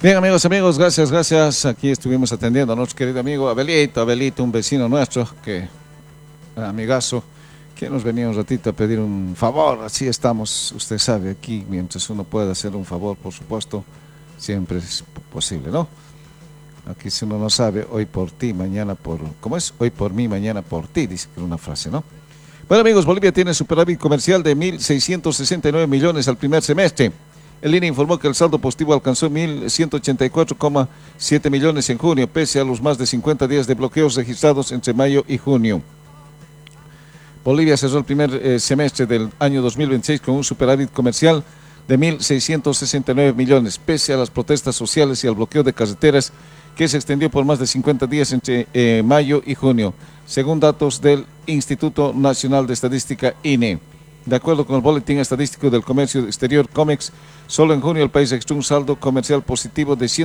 Bien, amigos, gracias. Aquí estuvimos atendiendo a nuestro querido amigo Abelito, un vecino nuestro, amigazo, que nos venía un ratito a pedir un favor. Así estamos, usted sabe, aquí mientras uno pueda hacer un favor, por supuesto, siempre es posible, ¿no? Aquí si uno no sabe, hoy por ti, mañana por... ¿Cómo es? Hoy por mí, mañana por ti, dice que es una frase, ¿no? Bueno, amigos, Bolivia tiene superávit comercial de 1.669 millones al primer semestre. El INE informó que el saldo positivo alcanzó 1.184,7 millones en junio, pese a los más de 50 días de bloqueos registrados entre mayo y junio. Bolivia cerró el primer semestre del año 2026 con un superávit comercial de 1.669 millones, pese a las protestas sociales y al bloqueo de carreteras que se extendió por más de 50 días entre mayo y junio, según datos del Instituto Nacional de Estadística, INE. De acuerdo con el Boletín Estadístico del Comercio Exterior, COMEX, solo en junio el país registró un saldo comercial positivo de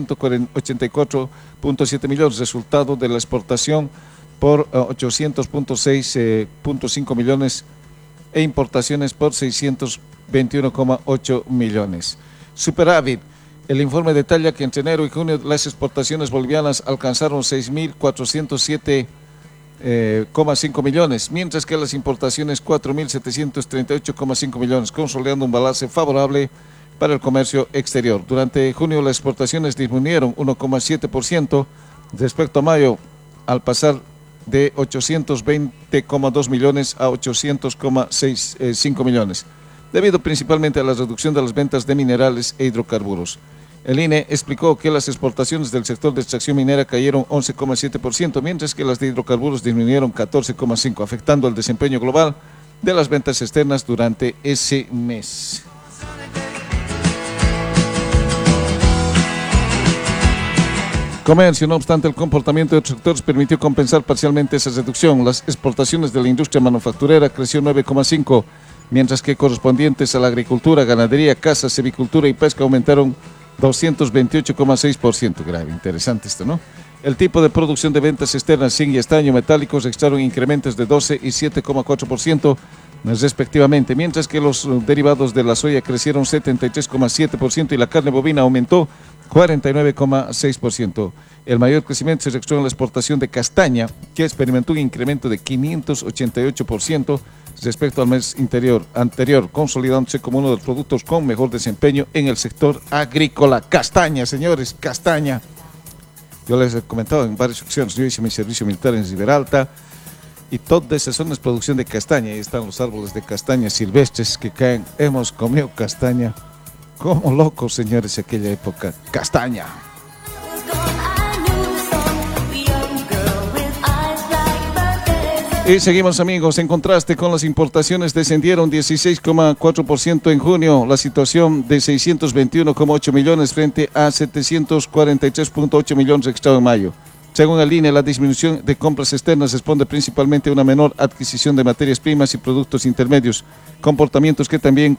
184,7 millones, resultado de la exportación por 800,5 millones e importaciones por 621,8 millones. Superávit. El informe detalla que entre enero y junio las exportaciones bolivianas alcanzaron 6.407,5 millones, mientras que las importaciones 4.738,5 millones, consolidando un balance favorable para el comercio exterior. Durante junio las exportaciones disminuyeron 1,7% respecto a mayo, al pasar de 820,2 millones a 800,5 millones, debido principalmente a la reducción de las ventas de minerales e hidrocarburos. El INE explicó que las exportaciones del sector de extracción minera cayeron 11,7%, mientras que las de hidrocarburos disminuyeron 14,5%, afectando el desempeño global de las ventas externas durante ese mes. Comercio. No obstante, el comportamiento de otros sectores permitió compensar parcialmente esa reducción. Las exportaciones de la industria manufacturera creció 9,5%, mientras que correspondientes a la agricultura, ganadería, caza, silvicultura y pesca aumentaron 228,6%. Grave, interesante esto, ¿no? El tipo de producción de ventas externas, zinc y estaño metálicos registraron incrementos de 12 y 7,4% respectivamente, mientras que los derivados de la soya crecieron 73,7% y la carne bovina aumentó 49,6%. El mayor crecimiento se registró en la exportación de castaña, que experimentó un incremento de 588% respecto al mes anterior, consolidándose como uno de los productos con mejor desempeño en el sector agrícola. Castaña, señores, castaña. Yo les he comentado en varias ocasiones, yo hice mi servicio militar en Riberalta y toda esa zona es producción de castaña. Ahí están los árboles de castaña silvestres que caen. Hemos comido castaña como locos, señores, en aquella época. Castaña. Y seguimos, amigos. En contraste con las importaciones, descendieron 16,4% en junio, la situación de 621,8 millones frente a 743,8 millones registrado en mayo. Según el INE, la disminución de compras externas responde principalmente a una menor adquisición de materias primas y productos intermedios, comportamientos que también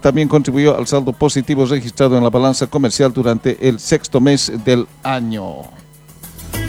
contribuyó al saldo positivo registrado en la balanza comercial durante el sexto mes del año.